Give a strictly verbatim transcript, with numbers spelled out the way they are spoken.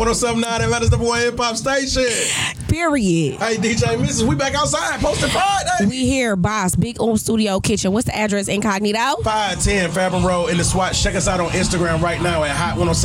one oh seven point nine, Atlanta's number one hip hop station. Period. Hey, D J Missus, we back outside. Posted Friday. We here, boss. Big Old Studio Kitchen. What's the address, incognito? five ten Fathom Road in the SWAT. Check us out on Instagram right now at Hot one oh seven.